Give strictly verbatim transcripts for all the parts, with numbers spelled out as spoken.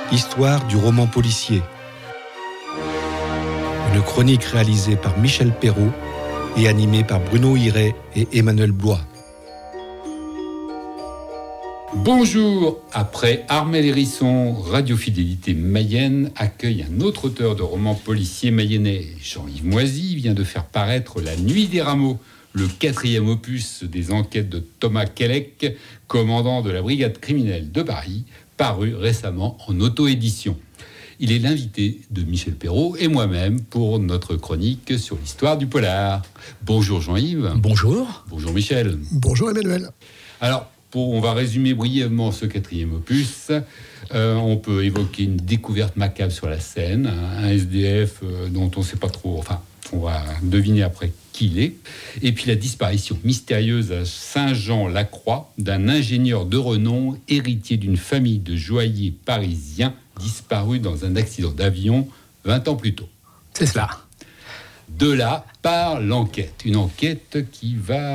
Histoire du roman policier. Une chronique réalisée par Michel Perrault et animée par Bruno Hiret et Emmanuel Blois. Bonjour. Après Armel Hérisson, Radio Fidélité Mayenne accueille un autre auteur de romans policiers mayennais. Jean-Yves Moisy vient de faire paraître La Nuit des Rameaux, le quatrième opus des enquêtes de Thomas Kellec, commandant de la brigade criminelle de Paris, paru récemment en auto-édition. Il est l'invité de Michel Perrault et moi-même pour notre chronique sur l'histoire du polar. Bonjour Jean-Yves. Bonjour. Bonjour Michel. Bonjour Emmanuel. Alors, pour, on va résumer brièvement ce quatrième opus. Euh, on peut évoquer une découverte macabre sur la Seine, un, un S D F euh, dont on ne sait pas trop, enfin, on va deviner après qui il est. Et puis la disparition mystérieuse à Saint-Jean-la-Croix d'un ingénieur de renom, héritier d'une famille de joailliers parisiens, disparu dans un accident d'avion vingt ans plus tôt. C'est cela. De là part l'enquête. Une enquête qui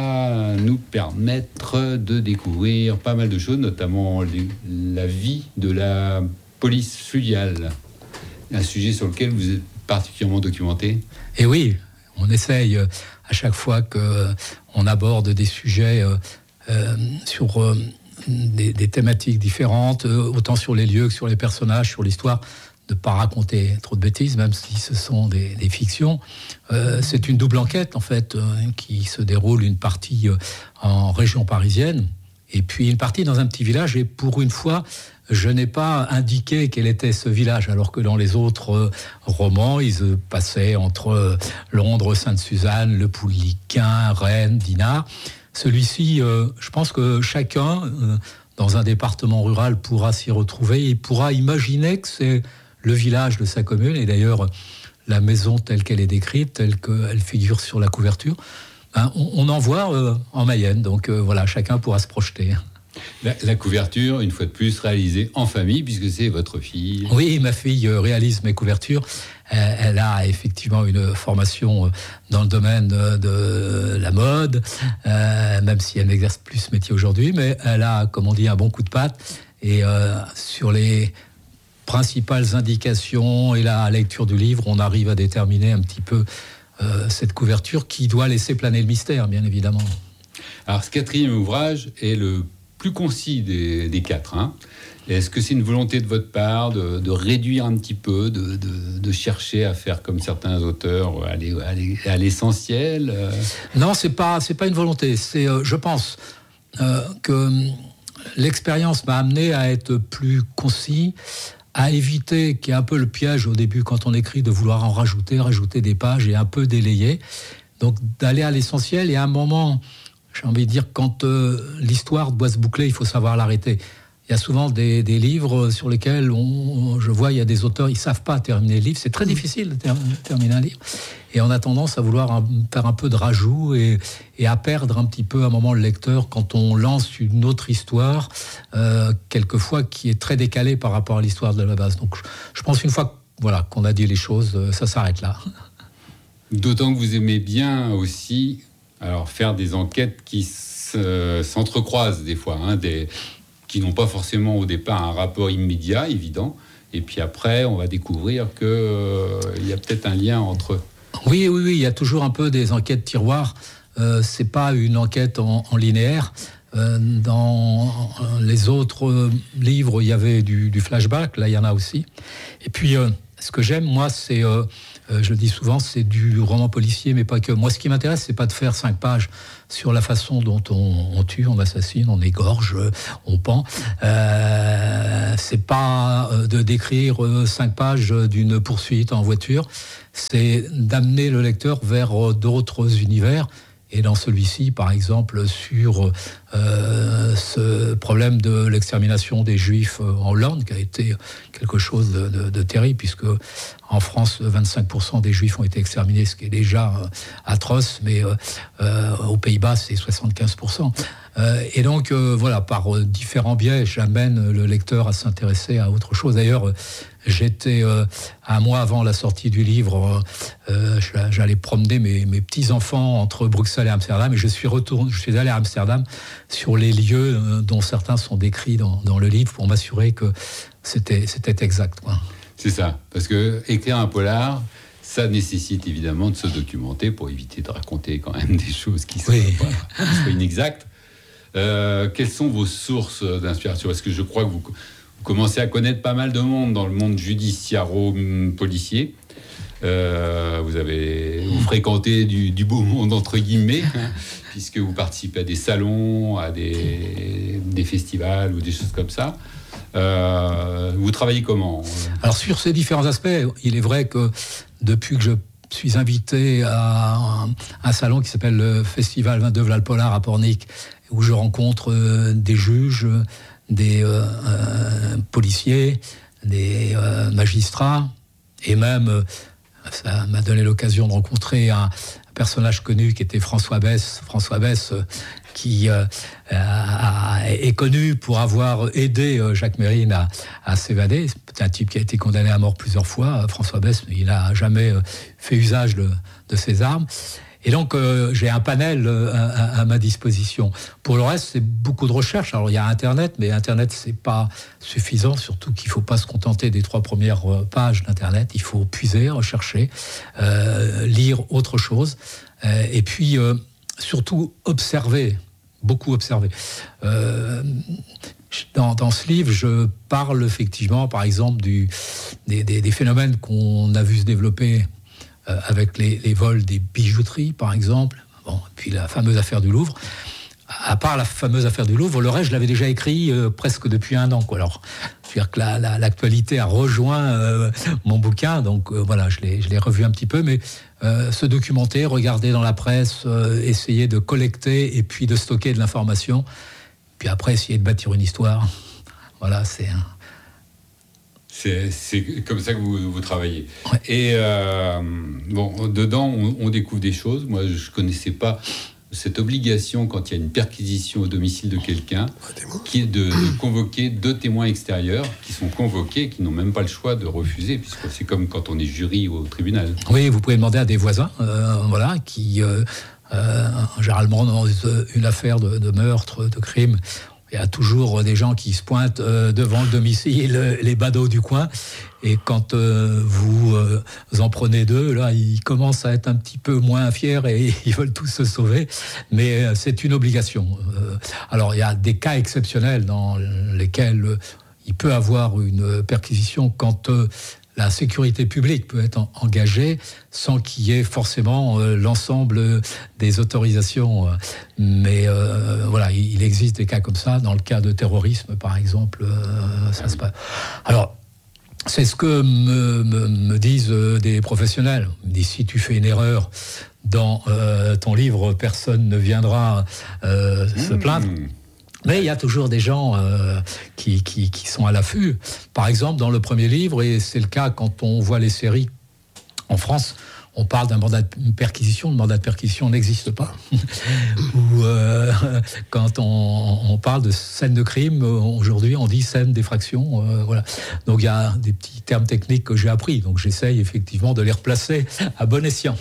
va nous permettre de découvrir pas mal de choses, notamment les, la vie de la police fluviale. Un sujet sur lequel vous êtes particulièrement documenté. Et oui, on essaye à chaque fois qu'on aborde des sujets euh, euh, sur euh, des, des thématiques différentes, autant sur les lieux que sur les personnages, sur l'histoire, de ne pas raconter trop de bêtises, même si ce sont des, des fictions. Euh, c'est une double enquête, en fait, euh, qui se déroule une partie euh, en région parisienne, et puis une partie dans un petit village, et pour une fois, je n'ai pas indiqué quel était ce village, alors que dans les autres euh, romans, ils se passaient entre euh, Londres, Sainte-Suzanne, Le Pouliquin, Rennes, Dinard. Celui-ci, euh, je pense que chacun, euh, dans un département rural, pourra s'y retrouver et pourra imaginer que c'est le village de sa commune. Et d'ailleurs, la maison telle qu'elle est décrite, telle qu'elle figure sur la couverture, ben, on, on en voit euh, en Mayenne. Donc euh, voilà, chacun pourra se projeter. La, la couverture, une fois de plus, réalisée en famille, puisque c'est votre fille. Oui, ma fille réalise mes couvertures. Euh, elle a effectivement une formation dans le domaine de, de la mode, euh, même si elle n'exerce plus ce métier aujourd'hui, mais elle a, comme on dit, un bon coup de patte. Et euh, sur les principales indications et la lecture du livre, on arrive à déterminer un petit peu euh, cette couverture qui doit laisser planer le mystère, bien évidemment. Alors, ce quatrième ouvrage est le plus concis des, des quatre. Hein. Est-ce que c'est une volonté de votre part de, de réduire un petit peu, de, de, de chercher à faire comme certains auteurs, aller, aller à l'essentiel euh... Non, c'est pas, c'est pas une volonté. C'est, euh, je pense euh, que l'expérience m'a amené à être plus concis, à éviter, qui est un peu le piège au début quand on écrit, de vouloir en rajouter, rajouter des pages et un peu délayer. Donc d'aller à l'essentiel, et à un moment, j'ai envie de dire, quand euh, l'histoire doit se boucler, il faut savoir l'arrêter. Il y a souvent des, des livres sur lesquels on, je vois, il y a des auteurs, ils ne savent pas terminer le livre. C'est très difficile de ter- terminer un livre. Et on a tendance à vouloir un, faire un peu de rajout et, et à perdre un petit peu à un moment le lecteur quand on lance une autre histoire, euh, quelquefois qui est très décalée par rapport à l'histoire de la base. Donc je, je pense qu'une fois voilà, qu'on a dit les choses, ça s'arrête là. D'autant que vous aimez bien aussi alors, faire des enquêtes qui se, s'entrecroisent des fois, hein, des... qui n'ont pas forcément au départ un rapport immédiat, évident, et puis après, on va découvrir qu'il euh, y a peut-être un lien entre eux. Oui, oui, oui, il y a toujours un peu des enquêtes tiroirs. Euh, c'est pas une enquête en, en linéaire. Euh, dans les autres livres, il y avait du, du flashback, là, il y en a aussi. Et puis, euh, ce que j'aime, moi, c'est... Euh, Euh, je le dis souvent, c'est du roman policier, mais pas que. Moi, ce qui m'intéresse, c'est pas de faire cinq pages sur la façon dont on, on tue, on assassine, on égorge, on pend. Euh, c'est pas de décrire cinq pages d'une poursuite en voiture. C'est d'amener le lecteur vers d'autres univers. Et dans celui-ci, par exemple, sur euh, ce problème de l'extermination des Juifs en Hollande, qui a été quelque chose de, de, de terrible, puisque en France, vingt-cinq pour cent des Juifs ont été exterminés, ce qui est déjà euh, atroce, mais euh, euh, aux Pays-Bas, c'est soixante-quinze pour cent. Euh, et donc, euh, voilà, par euh, différents biais, j'amène le lecteur à s'intéresser à autre chose. D'ailleurs, euh, j'étais, euh, un mois avant la sortie du livre, euh, j'allais promener mes, mes petits-enfants entre Bruxelles et Amsterdam, et je suis, retourné, je suis allé à Amsterdam. sur les lieux euh, dont certains sont décrits dans, dans le livre pour m'assurer que c'était, c'était exact, quoi. C'est ça, parce que écrire un polar, ça nécessite évidemment de se documenter pour éviter de raconter quand même des choses qui sont, oui. pas, qui soient inexactes. Euh, quelles sont vos sources d'inspiration ? Parce que je crois que vous, vous commencez à connaître pas mal de monde dans le monde judiciaro-policier. Euh, vous avez vous fréquentez du, du beau monde entre guillemets, hein, puisque vous participez à des salons, à des, des festivals ou des choses comme ça. Euh, vous travaillez comment ? Alors sur ces différents aspects, il est vrai que depuis que je suis invité à un, un salon qui s'appelle le Festival vingt-deux Vlal-Polar à Pornic, où je rencontre euh, des juges, des euh, euh, policiers, des euh, magistrats, et même euh, ça m'a donné l'occasion de rencontrer un, un personnage connu qui était François Besse, François Besse euh, qui euh, a, est connu pour avoir aidé euh, Jacques Mérine à, à s'évader. C'est un type qui a été condamné à mort plusieurs fois. François Besse, il n'a jamais euh, fait usage de, de ses armes. Et donc, euh, j'ai un panel euh, à, à ma disposition. Pour le reste, c'est beaucoup de recherches. Alors, il y a Internet, mais Internet, c'est pas suffisant, surtout qu'il ne faut pas se contenter des trois premières pages d'Internet. Il faut puiser, rechercher, euh, lire autre chose. Euh, et puis, euh, surtout, observer, beaucoup observer. Euh, dans, dans ce livre, je parle effectivement, par exemple, du, des, des, des phénomènes qu'on a vu se développer avec les, les vols des bijouteries, par exemple, bon, et puis la fameuse affaire du Louvre. À part la fameuse affaire du Louvre, le reste, je l'avais déjà écrit euh, presque depuis un an, quoi. Alors, c'est-à-dire que la, la, l'actualité a rejoint euh, mon bouquin, donc euh, voilà, je l'ai, je l'ai revu un petit peu, mais euh, se documenter, regarder dans la presse, euh, essayer de collecter et puis de stocker de l'information, puis après essayer de bâtir une histoire. Voilà, c'est un... C'est, c'est comme ça que vous, vous travaillez. Ouais. Et euh, bon, dedans, on, on découvre des choses. Moi, je ne connaissais pas cette obligation, quand il y a une perquisition au domicile de quelqu'un, qui est de, de convoquer deux témoins extérieurs qui sont convoqués, qui n'ont même pas le choix de refuser, puisque c'est comme quand on est jury au tribunal. Oui, vous pouvez demander à des voisins, euh, voilà, qui, euh, euh, généralement, dans une affaire de, de meurtre, de crime, il y a toujours des gens qui se pointent euh, devant le domicile, les badauds du coin. Et quand euh, vous euh, en prenez deux, là, ils commencent à être un petit peu moins fiers et ils veulent tous se sauver. Mais euh, c'est une obligation. Euh, alors, il y a des cas exceptionnels dans lesquels euh, il peut avoir une perquisition quand euh, la sécurité publique peut être en, engagée sans qu'il y ait forcément euh, l'ensemble des autorisations. Mais euh, voilà, il, il existe des cas comme ça. Dans le cas de terrorisme, par exemple, euh, ça se passe. Alors, c'est ce que me, me, me disent des professionnels. Ils me disent, si tu fais une erreur dans euh, ton livre, personne ne viendra euh, mmh. se plaindre. Mais il y a toujours des gens euh, qui, qui, qui sont à l'affût. Par exemple, dans le premier livre, et c'est le cas quand on voit les séries en France, on parle d'un mandat de perquisition. Le mandat de perquisition n'existe pas. Ou euh, quand on, on parle de scène de crime, aujourd'hui, on dit scène d'effraction. Euh, voilà. Donc il y a des petits termes techniques que j'ai appris. Donc j'essaye effectivement de les replacer à bon escient.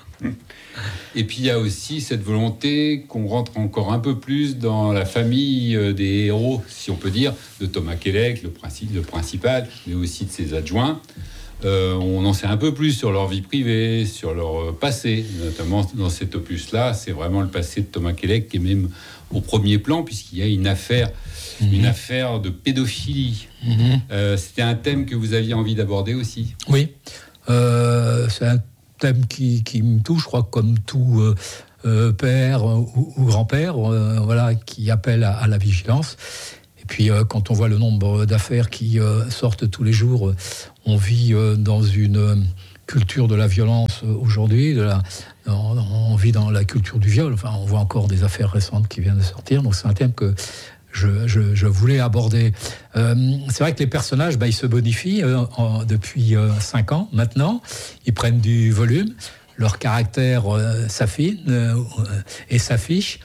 Et puis il y a aussi cette volonté qu'on rentre encore un peu plus dans la famille des héros, si on peut dire, de Thomas Kelleck, le, principe, le principal, mais aussi de ses adjoints. Euh, on en sait un peu plus sur leur vie privée, sur leur passé, notamment dans cet opus-là. C'est vraiment le passé de Thomas Kelleck qui est même au premier plan, puisqu'il y a une affaire, mmh. une affaire de pédophilie. Mmh. Euh, c'était un thème que vous aviez envie d'aborder aussi. Oui, euh, c'est un thème qui, qui me touche, je crois, comme tout euh, euh, père ou, ou grand-père, euh, voilà, qui appelle à, à la vigilance. Et puis, euh, quand on voit le nombre d'affaires qui euh, sortent tous les jours, euh, on vit euh, dans une euh, culture de la violence euh, aujourd'hui, de la, on, on vit dans la culture du viol. Enfin, on voit encore des affaires récentes qui viennent de sortir. Donc, c'est un thème que Je, je, je voulais aborder. Euh, c'est vrai que les personnages, bah, ils se bonifient euh, en, depuis euh, cinq ans maintenant. Ils prennent du volume, leur caractère euh, s'affine euh, et s'affiche.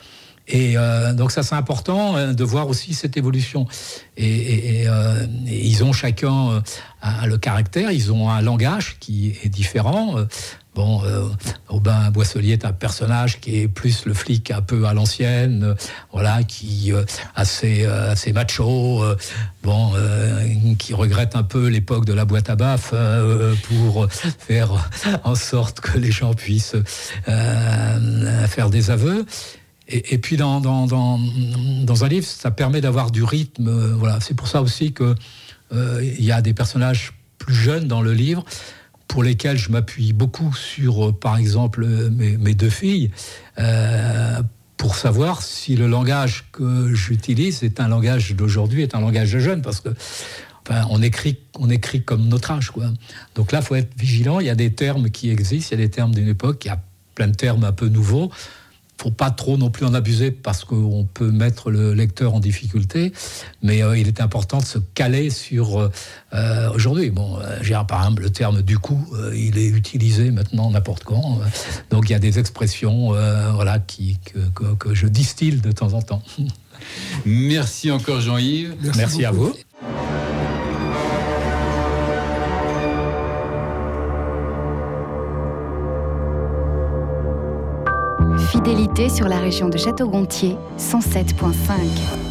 Et euh, donc ça, c'est important euh, de voir aussi cette évolution. Et, et, et, euh, et ils ont chacun euh, un, le caractère, ils ont un langage qui est différent. Euh, bon, euh, Aubin Boisselier est un personnage qui est plus le flic un peu à l'ancienne, euh, voilà, qui euh, assez euh, assez macho, euh, bon, euh, qui regrette un peu l'époque de la boîte à baffes euh, pour faire en sorte que les gens puissent euh, faire des aveux. Et, et puis dans, dans, dans, dans un livre, ça permet d'avoir du rythme. Euh, voilà. C'est pour ça aussi qu'il euh, y a des personnages plus jeunes dans le livre, pour lesquels je m'appuie beaucoup sur, euh, par exemple, mes, mes deux filles, euh, pour savoir si le langage que j'utilise est un langage d'aujourd'hui, est un langage de jeunes, parce que enfin, on écrit, on écrit comme notre âge, quoi. Donc là, il faut être vigilant. Il y a des termes qui existent, il y a des termes d'une époque, il y a plein de termes un peu nouveaux. Il ne faut pas trop non plus en abuser parce qu'on peut mettre le lecteur en difficulté, mais euh, il est important de se caler sur euh, aujourd'hui. Bon, euh, j'ai par exemple le terme du coup, euh, il est utilisé maintenant n'importe quand. Euh, donc il y a des expressions, euh, voilà, qui que, que, que je distille de temps en temps. Merci encore Jean-Yves. Merci, Merci à vous. Fidélité sur la région de Château-Gontier, cent sept virgule cinq.